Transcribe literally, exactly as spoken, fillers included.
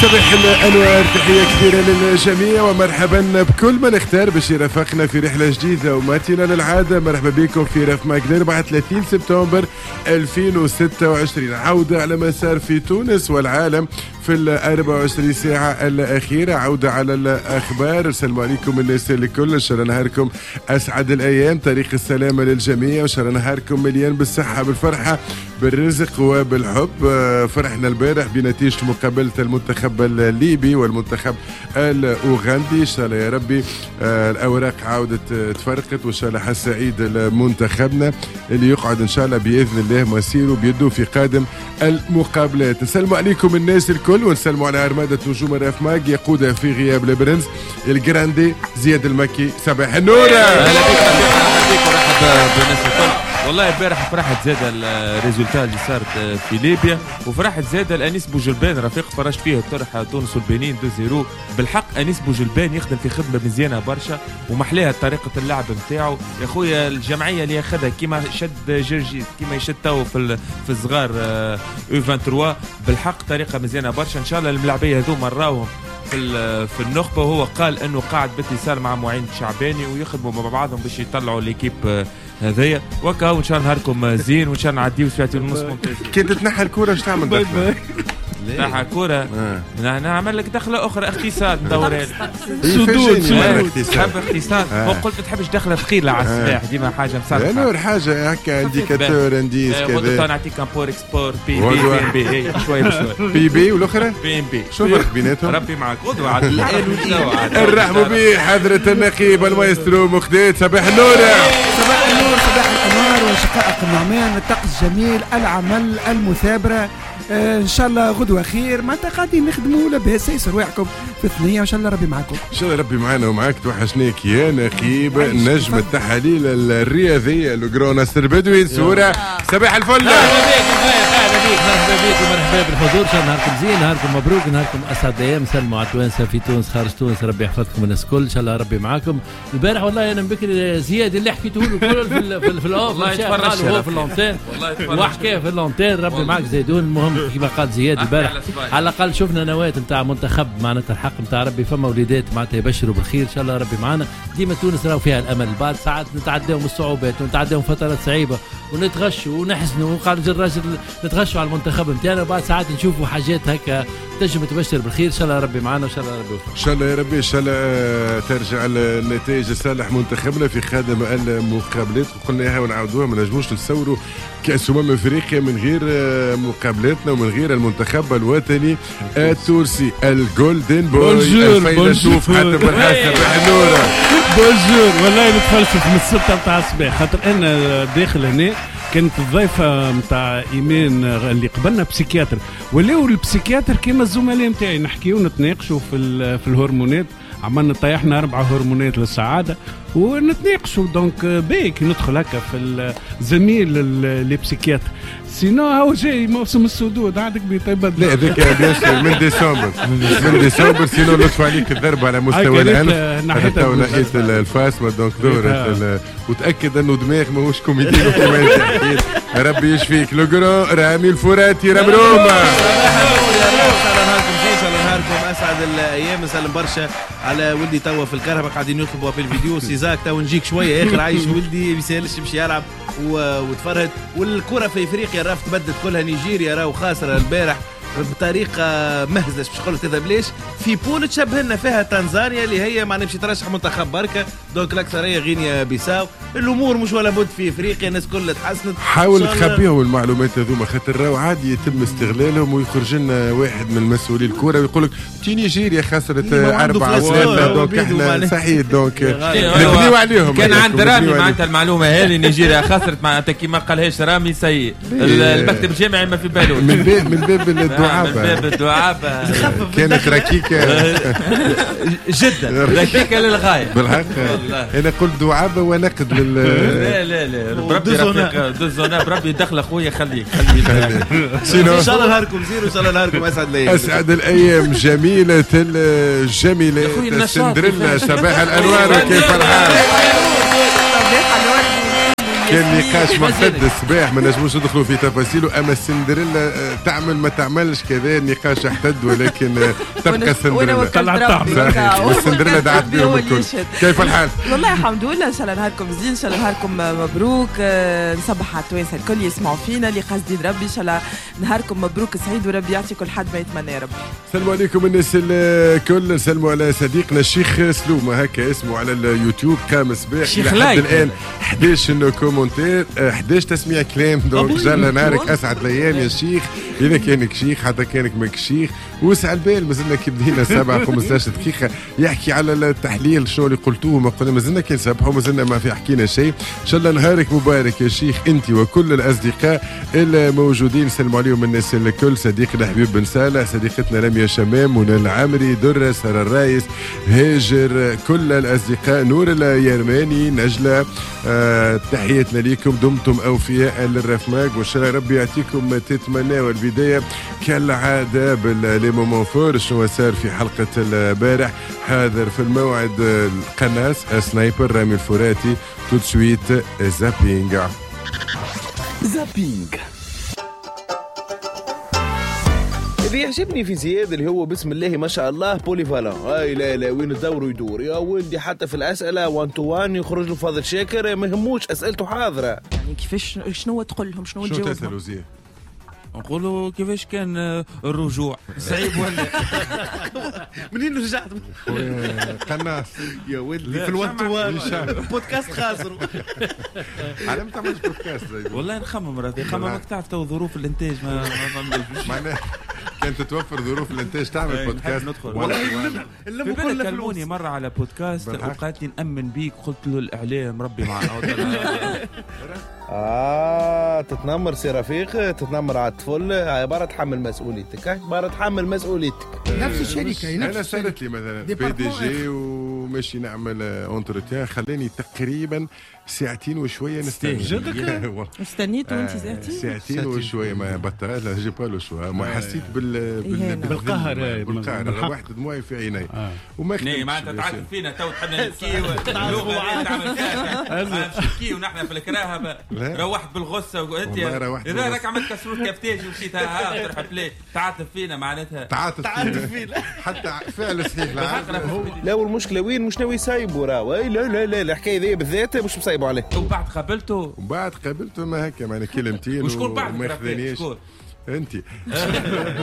صباح الأنوار، تحية كبيرة للجميع ومرحبا بكل من اختار باش يرافقنا في رحلة جديدة وماتينا للعادة. مرحبا بكم في رف ماكدير أربعة وثلاثين سبتمبر ألفين وستة وعشرين، عودة على مسار في تونس والعالم في ال أربع وعشرين ساعة الأخيرة، عودة على الأخبار. السلام عليكم الناس الكل، إن شاء الله نهاركم أسعد الأيام، تاريخ السلامة للجميع، وإن شاء الله نهاركم مليان بالصحة بالفرحة بالرزق وبالحب. فرحنا البارح بنتيجة مقابلة المنتخب الليبي والمنتخب الأوغندي، إن شاء الله يا ربي الأوراق عودت تفرقت، وإن شاء الله حس سعيد لمنتخبنا اللي يقعد إن شاء الله بإذن الله مسيره بيده في قادم المقابلات. نسلم عليكم الناس الكل ونسلموا على أرمادة نجوم الرف ماج يقودها في غياب البرنس الجراندي زياد المكي. صباح النور. اهلا بك ورحب بالناس الكل. والله البارح فرحت زاد الريزولتا اللي صارت في ليبيا، وفرحت زاد الانيس بوجلبان رفيق فرج فيه الطرح تونس والبنين اثنين صفر. بالحق انيس بوجلبان يخدم في خدمه مزيانه برشا ومحليها طريقه اللعب نتاعو يا خويا. الجمعيه اللي اخذها كيما شد جرجي كيما يشد تو في في الصغار او ثلاثة وعشرين، بالحق طريقه مزيانه برشا. ان شاء الله الملاعبيه هذوما نراوهم في في النخبه، وهو قال انه قاعد باتصال مع معين شعباني ويخدموا مع بعضهم باش يطلعوا ليكيب هذايا وكا. وان شاء الله نهاركم زين وان شاء الله نعديو ساعتين ونص ممتاز. كي تتنحى الكوره اش تعمل دخله؟ تنحى الكوره نعمل لك دخله اخرى اقتصاد ندورها سدود تحب اقتصاد. وقلت ما تحبش دخله ثقيله على الصباح ديما حاجه مصالحه. انا حاجه هكا انديكاتور انديس كذا نعطيك امبور اكسبور بي بي بي بي شوي بشوي بي بي والاخرى بي ام بي. شو فرق بيناتهم؟ ربي معك غدوه عاد الان والجو. نرحبوا به حضرة النقيب المايسترو مخديت. صباح النور. صباح النور، صباح الانوار وشقائق النعمان، الطقس جميل، العمل، المثابره. آه ان شاء الله غدوه خير، ما قاعدين نخدموا لاباس. يسر واحكم في الثنيه وان شاء الله ربي معكم. ان شاء الله ربي معنا ومعاك. توحشناك يا نقيب نجم التحاليل الرياضيه الجرو ناصر بدوي صوره. صباح الفل. اهلا بيك مرحبا بيك ومرحبا بالحضور. ان شاء الله نهاركم زين، نهاركم مبروك، نهاركم اسعد ايام. سلموا على التوانسه في تونس خارج تونس، ربي يحفظكم الناس الكل. ان شاء الله ربي معاكم. البارح والله انا بكري زياد اللي حكيته له كل في في, في الاوف والله يتفرج هو في اللونتين وحكى في اللونتين. ربي معك زيدون. المهم كما قال زياد البارح على الاقل شفنا نواه نتاع منتخب معناتها الحق نتاع ربي. فما وليدات معناتها يبشروا بالخير ان شاء الله ربي معنا. ديما تونس راهو فيها الامل. بعد ساعات نتعداو الصعوبات ونتعداو فترات صعيبه ونتغشوا ونحزنوا وقال الراجل نتغشوا على المنتخب نتاعنا، وبعد ساعات نشوفوا حاجات هكا تنجم تبشر بالخير. ان شاء الله ربي معنا وان شاء الله ربي يوفقنا. ان شاء الله يا ربي. ان شاء الله ترجع النتائج لصالح منتخبنا في خادم المقابلات. وقلناها ونعاودوها، ما نجموش نتصوروا كأس أمم أفريقيا من غير مقابلاتنا ومن غير المنتخب الوطني التونسي الجولدن بوي الفيلسوف حاتم الحسن. بحنورة بونجور. والله نتفلسف من الستة متاع الصباح، خاطر أنا داخل هنا كانت الضيفة متاع إيمان اللي قبلنا بسيكياتر، ولاو البسيكياتر كيما الزملاء متاعي نحكيو ونتناقشوا في في الهرمونات. عملنا طيحنا أربعة هرمونات للسعادة ونتناقشوا. دونك بيك ندخل هكا في الزميل البسيكياتر. سينو هو جاي موسم السدود عندك بيتبدل. لا هذاك بيان من ديسمبر من ديسمبر. سينو لطف عليك الضربة على مستوى الأنف حتى ناحية الفاصمة. دونك دورة وتأكد أنه دماغ ماهوش كوميدي كما أنت حكيت. ربي يشفيك. لوغرو رامي الفراتي رمرومة. نهاركم اسعد الايام. نسلم برشا على ولدي توا في الكهرباء قاعدين يطلبوا في الفيديو. سيزاك تو نجيك شويه اخر عايش ولدي ما يسالش يمشي يلعب وتفرهد. والكره في افريقيا راه تبدت كلها. نيجيريا راهو خاسره البارح بطريقه مهزله باش نقولوا كذا بلاش. في بول تشبه لنا فيها تنزانيا اللي هي ما نمشي ترشح منتخب بركه. دونك الاكثريه غينيا بيساو. الامور مش ولا بد في افريقيا، الناس كلها تحسنت. حاول تخبيهم المعلومات هذوما خاطر راهو عادي يتم استغلالهم ويخرج لنا واحد من مسؤولي الكره ويقول لك تي نيجيريا خسرت أربعة ثلاثة. دونك احنا صحيح دونك نبنيو عليهم. كان عند رامي معناتها المعلومه هذه نيجيريا خسرت معناتها كيما قالهاش رامي سيء. المكتب الجامعي ما في بالوش من باب من باب الدعابه. من باب الدعابه كانت ركيكه جدا ركيكه للغايه بالحق. انا قلت دعابه ونقد لل لا لا لا بربي رفيق دوزونا بربي دخل اخويا خليك خليك. ان شاء الله نهاركم زين وان شاء الله نهاركم اسعد الايام. اسعد الايام جميله الجميلات سندريلا. صباح الانوار وكيف الحال؟ كان نقاش محدد الصباح ما نجموش ندخلوا في تفاصيله، اما السندريلا تعمل ما تعملش كذا النقاش احتد، ولكن تبقى السندريلا طلعت والسندريلا دعت بهم الكل. كيف الحال؟ والله الحمد لله، ان شاء الله نهاركم زين، ان شاء الله نهاركم مبروك. نصبح على التوانسه الكل يسمعوا فينا اللي قاصدين ربي، ان شاء الله نهاركم مبروك سعيد وربي يعطي كل حد ما يتمنى يا ربي. السلام عليكم الناس الكل، نسلموا على صديقنا الشيخ سلومه هكا اسمه على اليوتيوب قام صباح الى حد الان احد عشر كومنتير احد عشر تسميع كلام. دونك جانا نهارك اسعد الايام يا شيخ، اذا كانك شيخ حتى كانك ماك شيخ، وسع البال مازلنا كي بدينا سبعة خمسطاش دقيقه يحكي على التحليل شنو اللي قلتوه ما قلنا، مازلنا كي نسبحوا مازلنا ما في حكينا شيء. ان شاء الله نهارك مبارك يا شيخ انت وكل الاصدقاء الموجودين، سلموا عليهم الناس الكل. صديقنا حبيب بن صالح، صديقتنا لميا شمام، منى العامري، درة، سارة الرايس، هاجر، كل الاصدقاء، نور اليرماني، نجلة، آه تحياتنا ليكم، دمتم اوفياء للرفماق، وان شاء الله ربي يعطيكم ما تتمناوا. البدايه كالعاده باللي مومون فور شنو صار في حلقه البارح، حاضر في الموعد القناص سنايبر رامي الفراتي. تو سويت زابينغ زابينغ اللي يعجبني في زياد اللي هو بسم الله ما شاء الله بوليفالون. اي لا لا وين الدور يدور يا ولدي، حتى في الاسئله وان تو وان يخرج له فاضل شاكر، ما يهموش اسئلته حاضره. يعني كيفاش شنو تقول لهم شنو شنو تجاوبهم؟ تسالوا زياد؟ نقولوا كيفاش كان الرجوع صعيب ولا منين رجعت؟ قناص يا ولدي في الوان تو وان بودكاست خاسر. على ما تعملش بودكاست زي والله نخمم راهي خممك، تعرف تو ظروف الانتاج ما ما معناها كانت تتوفر ظروف الانتاج تعمل بودكاست. ندخل اللي في بالك كلموني مره على بودكاست وقالت لي نامن بيك، قلت له الاعلام ربي معنا. اه تتنمر سي رفيق، تتنمر على الطفل، عباره تحمل مسؤوليتك، عباره تحمل مسؤوليتك. نفس الشركه انا صارت لي مثلا بي دي جي وماشي نعمل اونتروتيان، خلاني تقريبا ساعتين وشويه نستنى. جدك استنيت وانت ساعتين ساعتين وشويه ما بطلت لا جي با لو شو، ما حسيت بال بالقهر بالقهر، روحت دموعي في عيني وما خدمتش. معناتها تعرف فينا تو تحبنا نبكي اللغه تعمل فيها نبكي ونحن في الكراهه. روحت بالغصه وانت اذا راك عملت كسروت كفتاج ومشيت ها ترحب ليه تعاطف فينا معناتها تعاطف فينا حتى فعل صحيح. لا والمشكله وين مش ناوي سايبه راهو. لا لا لا الحكايه ذي بالذات مش مسايبه عليه. وبعد قابلته وبعد قابلته ما هكا معنا كلمتين وشكون بعد ما خذانيش. انت